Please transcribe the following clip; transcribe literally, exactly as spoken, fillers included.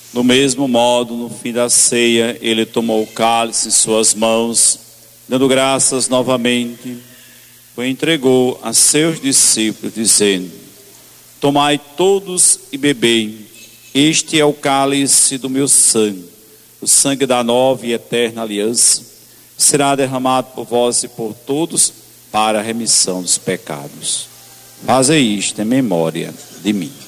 Do mesmo modo, no fim da ceia, ele tomou o cálice em suas mãos, dando graças novamente, o entregou a seus discípulos, dizendo: tomai todos e bebei, este é o cálice do meu sangue, o sangue da nova e eterna aliança, será derramado por vós e por todos para a remissão dos pecados. Fazei isto em memória de mim.